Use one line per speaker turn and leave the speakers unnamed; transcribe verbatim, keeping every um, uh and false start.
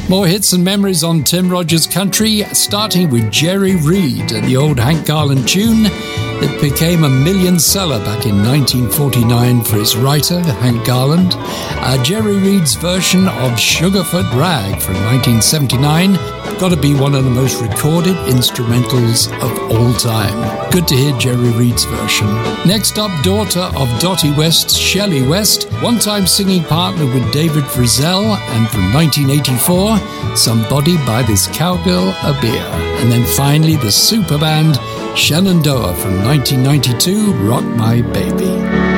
More hits and memories on Tim Rogers Country, starting with Jerry Reed and the old Hank Garland tune that became a million seller back in nineteen forty-nine for its writer, Hank Garland. Uh, Jerry Reed's version of Sugarfoot Rag from nineteen seventy-nine. Got to be one of the most recorded instrumentals of all time. Good to hear Jerry Reed's version. Next up, daughter of Dottie West's Shelley West, one-time singing partner with David Frizzell, and from nineteen eighty-four, Somebody by This Cowgirl a Beer. And then finally, the super band Shenandoah from nineteen ninety-two, Rock My Baby.